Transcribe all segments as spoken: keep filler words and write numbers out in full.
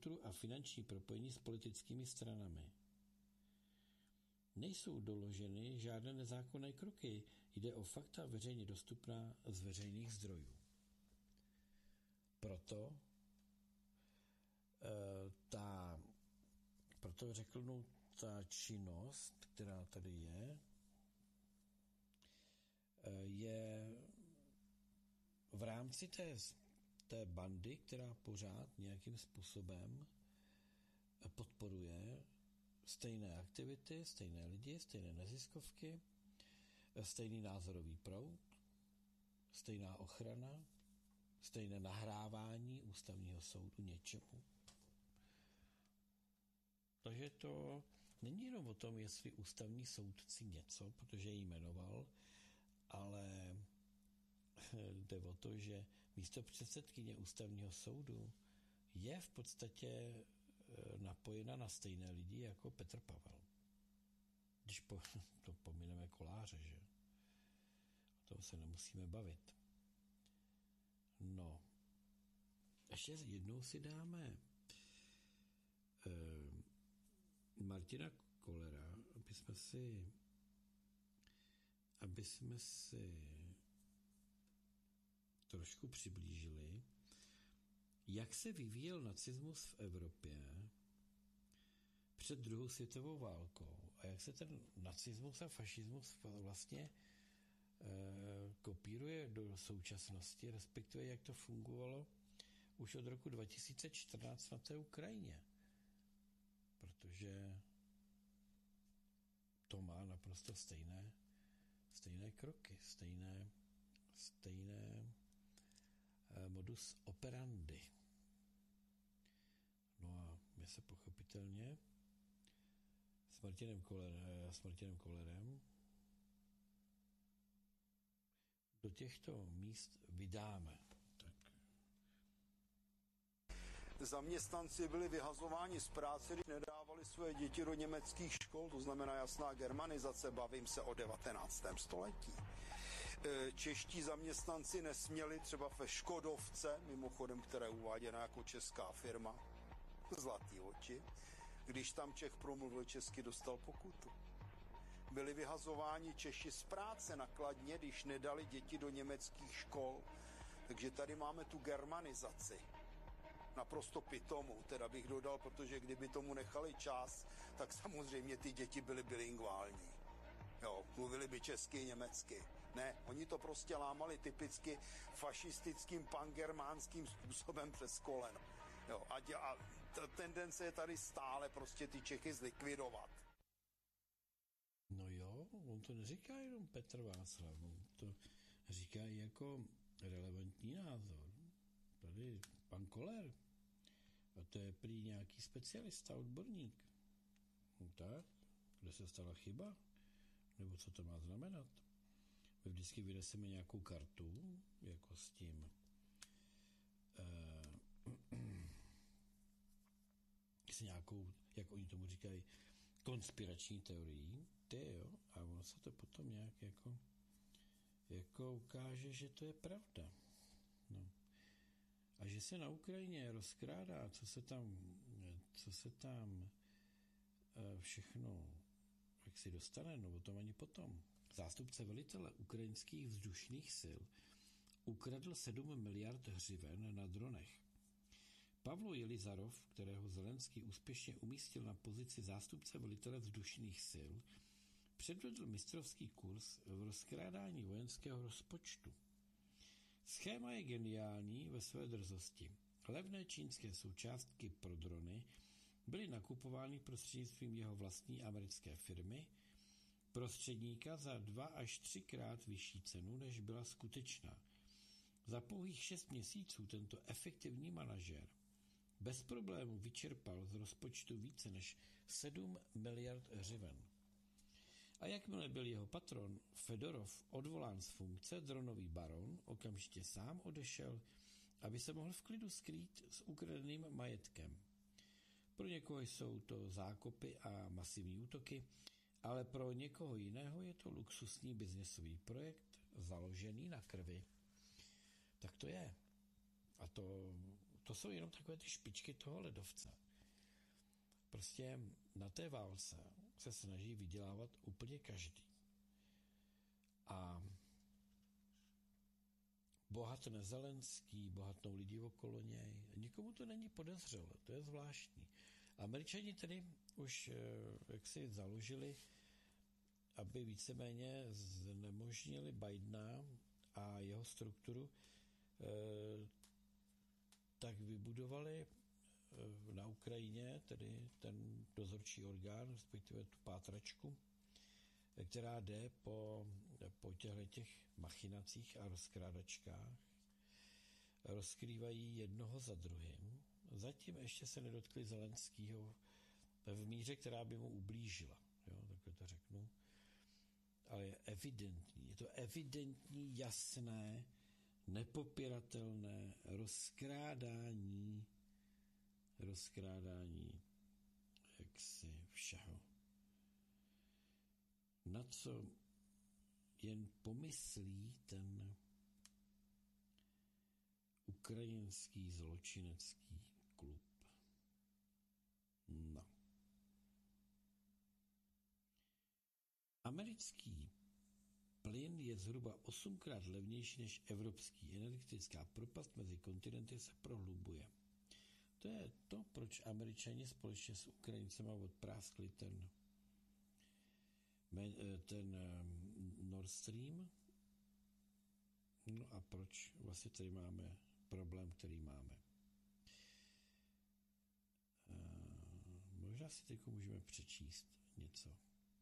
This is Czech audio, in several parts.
strukturu a finanční propojení s politickými stranami. Nejsou doloženy žádné nezákonné kroky, jde o fakta veřejně dostupná z veřejných zdrojů. Proto e, ta, proto řeknu, ta činnost, která tady je, e, je v rámci té, té bandy, která pořád nějakým způsobem podporuje stejné aktivity, stejné lidi, stejné neziskovky, stejný názorový proud, stejná ochrana, stejné nahrávání ústavního soudu něčemu. Takže to není jenom o tom, jestli ústavní soudci něco, protože ji jmenoval, ale jde o to, že místo předsedkyně ústavního soudu je v podstatě napojena na stejné lidi jako Petr Pavel. Když po, to pomineme Koláře, že? O tom se nemusíme bavit. No. Ještě jednou si dáme eh, Martina Kollera, aby jsme si aby jsme si trošku přiblížili, jak se vyvíjel nacismus v Evropě před druhou světovou válkou a jak se ten nacismus a fašismus vlastně e, kopíruje do současnosti, respektive jak to fungovalo už od roku dva tisíce čtrnáct na té Ukrajině. Protože to má naprosto stejné, stejné kroky, stejné, stejné e, modus operandi. No a my se pochopitelně s Martinem Kollerem, s Martinem Kollerem do těchto míst vydáme. Tak. Zaměstnanci byli vyhazováni z práce, když nedávali své děti do německých škol, to znamená jasná germanizace, bavím se o devatenáctém století. Čeští zaměstnanci nesměli třeba ve Škodovce, mimochodem, která je uváděna jako česká firma, Zlatý oči, když tam Čech promluvil česky, dostal pokutu. Byli vyhazováni Češi z práce na Kladně, když nedali děti do německých škol. Takže tady máme tu germanizaci. Naprosto pitomou, teda bych dodal, protože kdyby tomu nechali čas, tak samozřejmě ty děti byly bilingvální. Jo, mluvili by česky, německy. Ne, oni to prostě lámali typicky fašistickým pangermánským způsobem přes koleno. Jo, a, dě, a ta tendence je tady stále prostě ty Čechy zlikvidovat. No jo, on to neříká jenom Petr Václav, on to říká i jako relevantní názor. Tady pan Koller, a to je prý nějaký specialista, odborník. No tak, kde se stala chyba? Nebo co to má znamenat? My vždycky vyneseme nějakou kartu, jako s tím eh, s nějakou, jak oni tomu říkají, konspirační teorií, ty jo, a ono se to potom nějak jako jako ukáže, že to je pravda. No. A že se na Ukrajině rozkrádá, co se tam co se tam všechno jak si dostane, no o tom ani potom. Zástupce velitele ukrajinských vzdušných sil ukradl sedm miliard hřiven na dronech. Pavlo Jelizarov, kterého Zelenský úspěšně umístil na pozici zástupce velitele vzdušných sil, předvedl mistrovský kurz v rozkrádání vojenského rozpočtu. Schéma je geniální ve své drzosti. Levné čínské součástky pro drony byly nakupovány prostřednictvím jeho vlastní americké firmy, prostředníka za dva až třikrát vyšší cenu, než byla skutečná. Za pouhých šest měsíců tento efektivní manažer bez problému vyčerpal z rozpočtu více než sedm miliard hřiven. A jakmile byl jeho patron Fedorov odvolán z funkce, dronový baron okamžitě sám odešel, aby se mohl v klidu skrýt s ukradeným majetkem. Pro někoho jsou to zákopy a masivní útoky, ale pro někoho jiného je to luxusní biznesový projekt založený na krvi. Tak to je. A to, to jsou jenom takové ty špičky toho ledovce. Prostě na té válce se snaží vydělávat úplně každý. A bohatne Zelenský, bohatnou lidi okolo něj. Nikomu to není podezřelé, to je zvláštní. Američani tedy už jak si založili, aby víceméně znemožnili Bidena a jeho strukturu, tak vybudovali na Ukrajině tedy ten dozorčí orgán, respektive tu pátračku, která jde po, po těch machinacích a rozkrádačkách. Rozkrývají jednoho za druhým. Zatím ještě se nedotkli Zelenskýho v míře, která by mu ublížila. Jo, takhle to řeknu. Ale je evidentní, je to evidentní, jasné, nepopiratelné rozkrádání, rozkrádání jaksi všeho. Na co jen pomyslí ten ukrajinský zločinecký klub. No. Americký plyn je zhruba osmkrát levnější než evropský. Energetická propast mezi kontinenty se prohlubuje. To je to, proč Američani společně s Ukrajincema odpráskli ten, ten Nord Stream. No a proč vlastně tady máme problém, který máme. Možná si teď můžeme přečíst něco.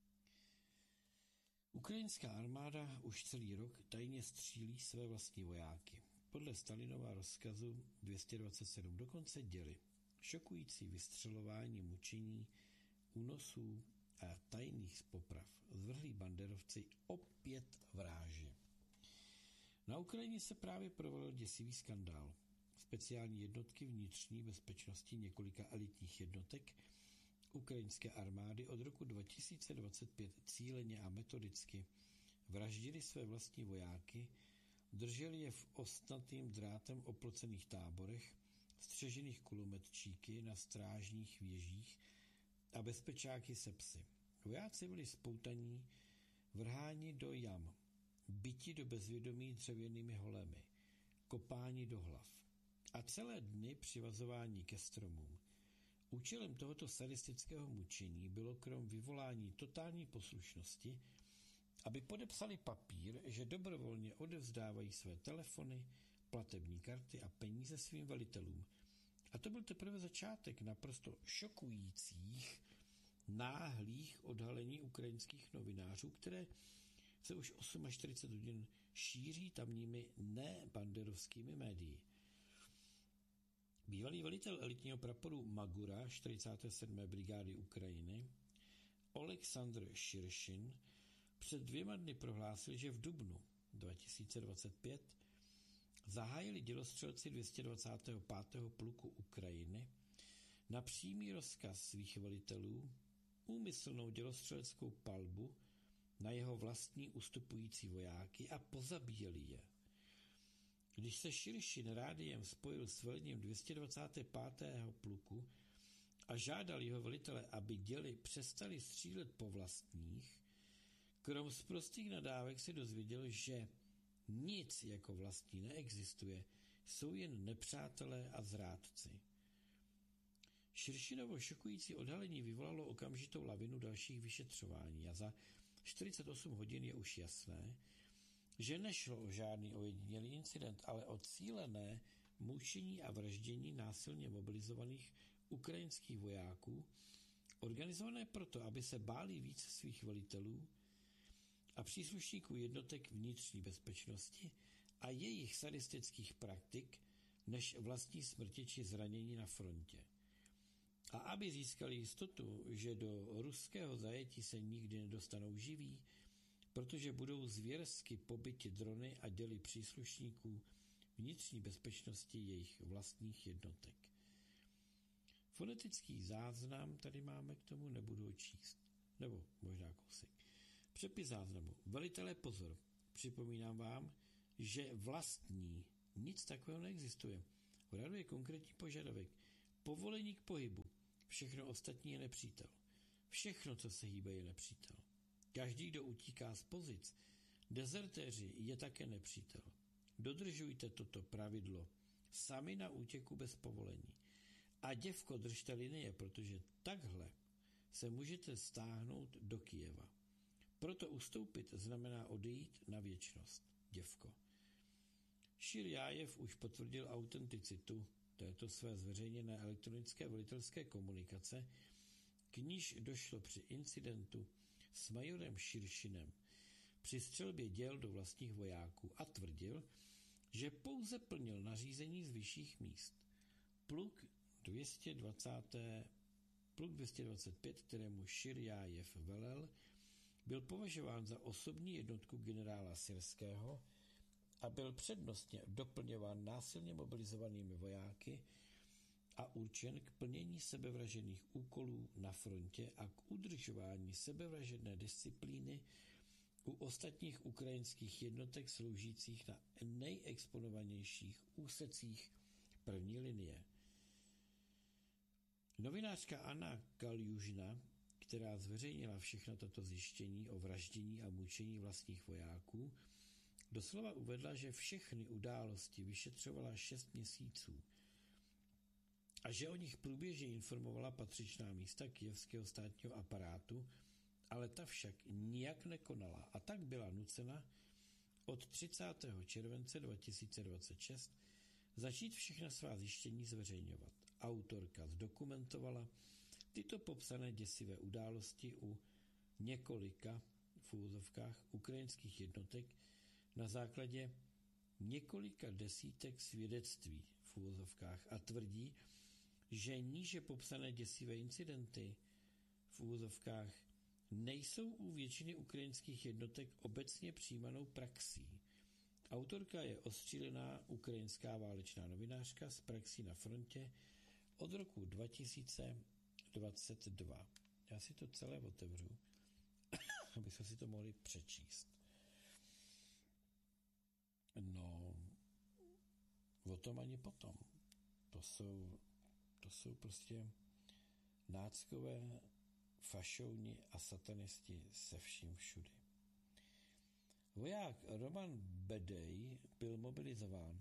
Ukrajinská armáda už celý rok tajně střílí své vlastní vojáky. Podle Stalinova rozkazu dvě stě dvacet sedm dokonce děli. Šokující vystřelování, mučení, únosů a tajných poprav. Zvrhlí banderovci opět vráži. Na Ukrajině se právě provalil děsivý skandál. Speciální jednotky vnitřní bezpečnosti několika elitních jednotek ukrajinské armády od roku dva tisíce dvacet pět cíleně a metodicky vraždili své vlastní vojáky, drželi je v ostnatým drátem oplocených táborech, střežených kulometčíky na strážních věžích a bezpečáky se psy. Vojáci byli spoutaní, vrháni do jam, byti do bezvědomí dřevěnými holemi, kopáni do hlav a celé dny přivazování ke stromům. Účelem tohoto sadistického mučení bylo krom vyvolání totální poslušnosti, aby podepsali papír, že dobrovolně odevzdávají své telefony, platební karty a peníze svým velitelům. A to byl teprve začátek naprosto šokujících, náhlých odhalení ukrajinských novinářů, které se už čtyřicet osm hodin šíří tamními nebanderovskými médii. Bývalý velitel elitního praporu Magura čtyřicáté sedmé brigády Ukrajiny Oleksandr Širšin před dvěma dny prohlásil, že v dubnu dva tisíce dvacet pět zahájili dělostřelci dvě stě dvacátého pátého pluku Ukrajiny na přímý rozkaz svých velitelů úmyslnou dělostřeleckou palbu na jeho vlastní ustupující vojáky a pozabíjeli je. Když se Širšin rádiem spojil s velením dvě stě dvacátého pátého pluku a žádal jeho velitele, aby děli přestali střílet po vlastních, krom z prostých nadávek se dozvěděl, že nic jako vlastní neexistuje, jsou jen nepřátelé a zrádci. Širšinovo šokující odhalení vyvolalo okamžitou lavinu dalších vyšetřování a za čtyřicet osm hodin je už jasné, že nešlo o žádný ojedinělý incident, ale o cílené mučení a vraždění násilně mobilizovaných ukrajinských vojáků, organizované proto, aby se báli víc svých velitelů a příslušníků jednotek vnitřní bezpečnosti a jejich sadistických praktik, než vlastní smrti či zranění na frontě. A aby získali jistotu, že do ruského zajetí se nikdy nedostanou živí, protože budou zvěrsky pobyti drony a děly příslušníků vnitřní bezpečnosti jejich vlastních jednotek. Fonetický záznam tady máme k tomu, nebudu číst. Nebo možná kousek. Přepis záznamu. Velitelé, pozor. Připomínám vám, že vlastní nic takového neexistuje. V V radu je konkrétní požadavek. Povolení k pohybu. Všechno ostatní je nepřítel. Všechno, co se hýbe, je nepřítel. Každý, kdo utíká z pozic, dezertéři, je také nepřítel. Dodržujte toto pravidlo sami na útěku bez povolení. A děvko, držte linie, protože takhle se můžete stáhnout do Kyjeva. Proto ustoupit znamená odejít na věčnost. Děvko. Širjájev už potvrdil autenticitu této své zveřejněné elektronické velitelské komunikace, k níž došlo při incidentu s majorem Širšinem při střelbě děl do vlastních vojáků a tvrdil, že pouze plnil nařízení z vyšších míst. Pluk dvě stě dvacet, pluk dvě stě dvacet pět, kterému Širjájev velel, byl považován za osobní jednotku generála Syrského a byl přednostně doplňován násilně mobilizovanými vojáky a určen k plnění sebevražedných úkolů na frontě a k udržování sebevražedné disciplíny u ostatních ukrajinských jednotek sloužících na nejexponovanějších úsecích první linie. Novinářka Anna Kaljužna, která zveřejnila všechno toto zjištění o vraždění a mučení vlastních vojáků, doslova uvedla, že všechny události vyšetřovala šest měsíců a že o nich průběžně informovala patřičná místa kyjevského státního aparátu, ale ta však nijak nekonala a tak byla nucena od třicátého července dva tisíce dvacet šest začít všechna svá zjištění zveřejňovat. Autorka zdokumentovala tyto popsané děsivé události u několika v úvozovkách ukrajinských jednotek na základě několika desítek svědectví v úvozovkách a tvrdí, že níže popsané děsivé incidenty v úvozovkách nejsou u většiny ukrajinských jednotek obecně přijímanou praxí. Autorka je ostřílená ukrajinská válečná novinářka s praxí na frontě od roku dva tisíce dvacet dva. Já si to celé otevřu, abychom si to mohli přečíst. No, o tom ani potom. To jsou, to jsou prostě náckové fašouni a satanisti se vším všudy. Voják Roman Bedej byl mobilizován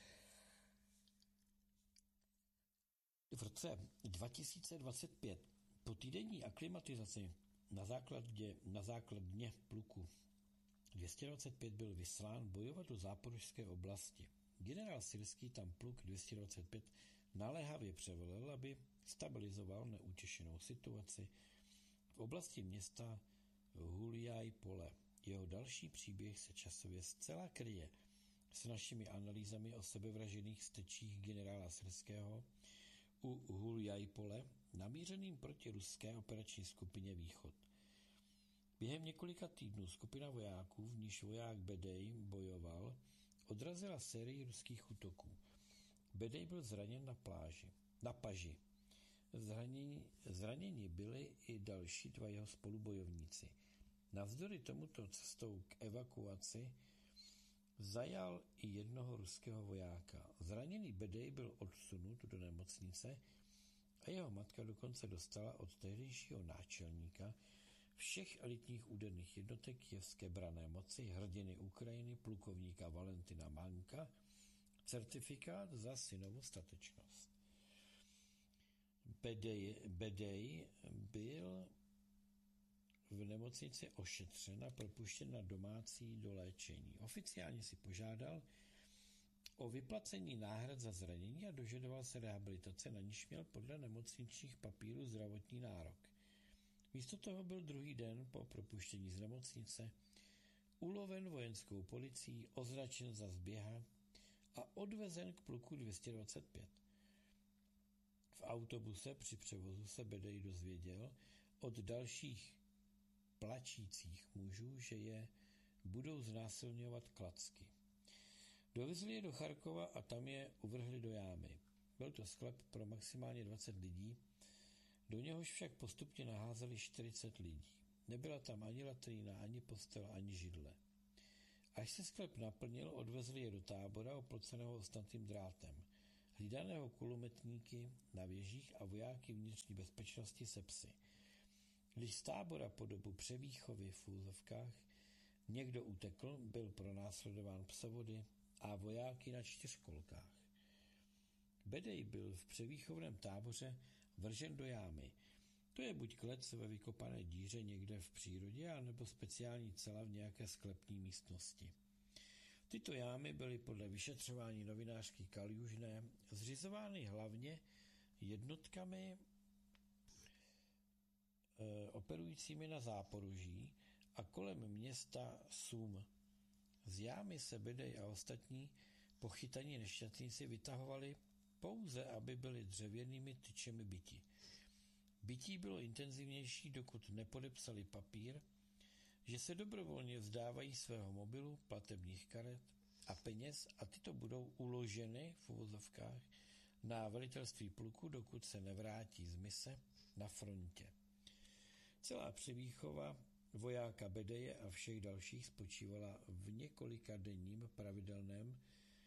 v roce dva tisíce dvacet pět. Po týdenní aklimatizaci na základě, na základně pluku dvě stě dvacet pět byl vyslán bojovat do záporožské oblasti. Generál Syrský tam pluk dvě stě dvacet pět naléhavě převelel, aby stabilizoval neutěšenou situaci v oblasti města Huljaj Pole. Jeho další příběh se časově zcela kryje s našimi analýzami o sebevražených stečích generála Syrského u Huljaj Pole, namířeným proti ruské operační skupině Východ. Během několika týdnů skupina vojáků, v níž voják Bedej bojoval, odrazila sérii ruských útoků. Bedej byl zraněn na pláži, na paži. Zranění, zranění byli i další dva jeho spolubojovníci. Navzdory tomuto cestou k evakuaci zajal i jednoho ruského vojáka. Zraněný Bedej byl odsunut do nemocnice a jeho matka dokonce dostala od tehdejšího náčelníka všech elitních úderných jednotek kyjevské branné moci hrdiny Ukrajiny plukovníka Valentina Manka certifikát za synovu statečnost. Bedej, Bedej byl v nemocnici ošetřen a propuštěn na domácí doléčení. Oficiálně si požádal o vyplacení náhrad za zranění a dožadoval se rehabilitace, na níž měl podle nemocničních papírů zdravotní nárok. Místo toho byl druhý den po propuštění z nemocnice uloven vojenskou policií, označen za zběha a odvezen k pluku dvě stě dvacet pět. V autobuse při převozu se Bedej dozvěděl od dalších plačících mužů, že je budou znásilňovat klacky. Dovezli je do Charkova a tam je uvrhli do jámy. Byl to sklep pro maximálně dvacet lidí, do něhož však postupně naházeli čtyřicet lidí. Nebyla tam ani latrína, ani postel, ani židle. Až se sklep naplnil, odvezli je do tábora oploceného ostnatým drátem. hlídaného kulometníky na věžích a vojáky vnitřní bezpečnosti se psy. Když z tábora po dobu převýchovy v úzovkách někdo utekl, byl pronásledován psovody a vojáky na čtyřkolkách. Bedej byl v převýchovném táboře vržen do jámy. To je buď klec ve vykopané díře někde v přírodě, anebo speciální cela v nějaké sklepní místnosti. Tyto jámy byly podle vyšetřování novinářky Kaljužné zřizovány hlavně jednotkami e, operujícími na Záporoží a kolem města Sum. Z jámy se Bedej a ostatní pochytaní nešťastníci vytahovali pouze, aby byli dřevěnými tyčemi byti. Bytí bylo intenzivnější, dokud nepodepsali papír, že se dobrovolně vzdávají svého mobilu, platebních karet a peněz a tyto budou uloženy v uvozovkách na velitelství pluku, dokud se nevrátí z mise na frontě. Celá převýchova vojáka Bedeje a všech dalších spočívala v několika denním pravidelném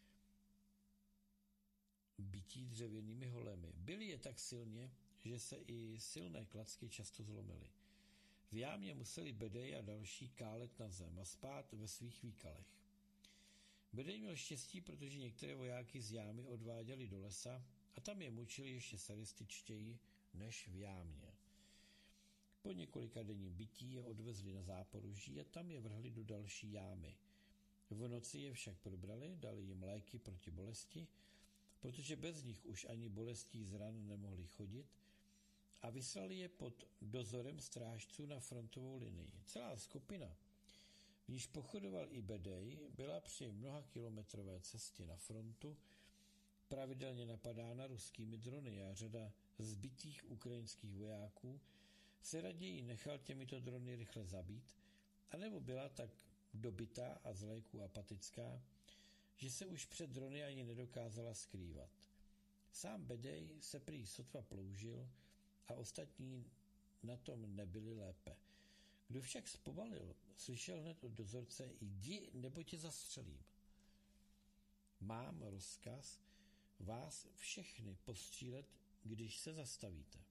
bytí dřevěnými holemi. Byli je tak silně, že se i silné klacky často zlomily. V jámě museli Bedej a další kálet na zem a spát ve svých výkalech. Bedej měl štěstí, protože některé vojáky z jámy odváděli do lesa a tam je mučili ještě sadističtěji než v jámě. Po několika denním bytí je odvezli na Záporoží a tam je vrhli do další jámy. V noci je však probrali, dali jim léky proti bolesti, protože bez nich už ani bolestí z ran nemohli chodit, a vyslali je pod dozorem strážců na frontovou linii. Celá skupina, v níž pochodoval i Bedej, byla při mnoha kilometrové cestě na frontu pravidelně napadána ruskými drony a řada zbitých ukrajinských vojáků se raději nechal těmito drony rychle zabít, anebo byla tak dobytá a z léků apatická, že se už před drony ani nedokázala skrývat. Sám Bedej se prý sotva ploužil a ostatní na tom nebyli lépe. Kdo však zpomalil, slyšel hned od dozorce: jdi, nebo tě zastřelím. Mám rozkaz vás všechny postřílet, když se zastavíte.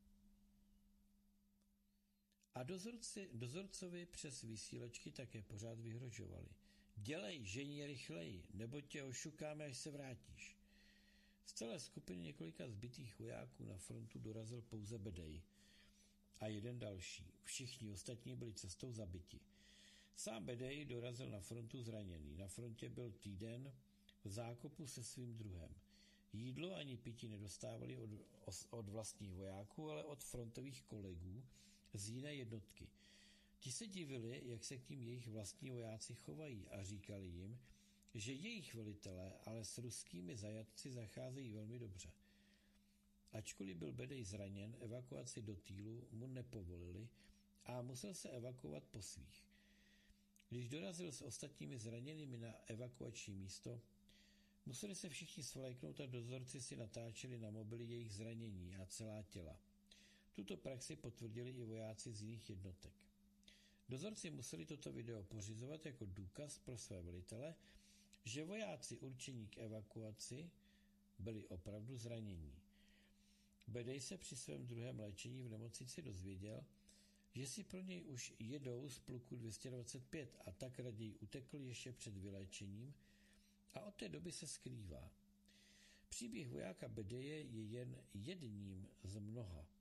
A dozorci, dozorcovi přes vysílačky také pořád vyhrožovali: dělej, žení rychleji, nebo tě ošukáme, až se vrátíš. Z celé skupiny několika zbytých vojáků na frontu dorazil pouze Bedej a jeden další. Všichni ostatní byli cestou zabiti. Sám Bedej dorazil na frontu zraněný. Na frontě byl týden v zákopu se svým druhem. Jídlo ani pití nedostávali od, od vlastních vojáků, ale od frontových kolegů z jiné jednotky. Ti se divili, jak se k ním jejich vlastní vojáci chovají, a říkali jim, že jejich velitelé ale s ruskými zajatci zacházejí velmi dobře. Ačkoliv byl Bedej zraněn, evakuaci do Týlu mu nepovolili a musel se evakuovat po svých. Když dorazil s ostatními zraněnými na evakuační místo, museli se všichni svléknout a dozorci si natáčeli na mobily jejich zranění a celá těla. Tuto praxi potvrdili i vojáci z jiných jednotek. Dozorci museli toto video pořizovat jako důkaz pro své velitele, že vojáci určení k evakuaci byli opravdu zranění. Bedej se při svém druhém léčení v nemocnici dozvěděl, že si pro něj už jedou z pluku dvě stě dvacet pět a tak raději utekl ještě před vyléčením a od té doby se skrývá. Příběh vojáka Bedeje je jen jedním z mnoha.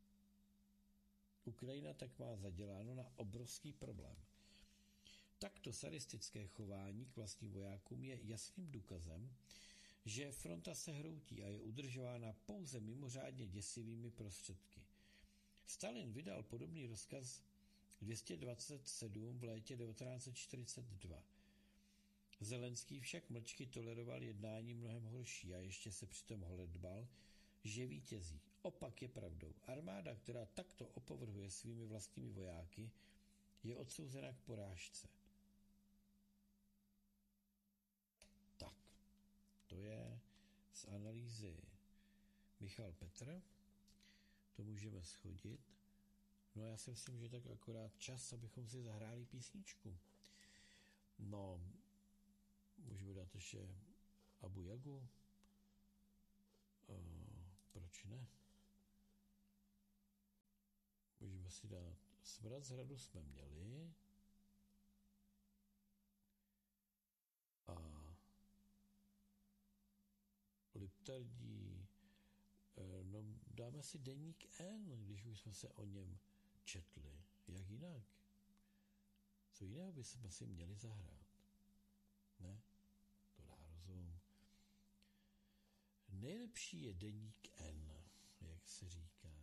Ukrajina tak má zaděláno na obrovský problém. Takto sadistické chování k vlastním vojákům je jasným důkazem, že fronta se hroutí a je udržována pouze mimořádně děsivými prostředky. Stalin vydal podobný rozkaz dvě stě dvacet sedm v létě devatenáct set čtyřicet dva. Zelenský však mlčky toleroval jednání mnohem horší a ještě se přitom holedbal, že vítězí. Opak je pravdou. Armáda, která takto opovrhuje svými vlastními vojáky, je odsouzena k porážce. Tak, to je z analýzy Michal Petr. To můžeme shodit. No já si myslím, že tak akorát čas, abychom si zahráli písničku. No, můžeme dát ještě Abu Jagu. Uh, proč ne? Můžeme si dát Smrad z hradu jsme měli a Liptardí, no dáme si deník N, když už jsme se o něm četli. Jak jinak? Co jiného bychom si měli zahrát? Ne? To dá rozum. Nejlepší je deník N, jak se říká.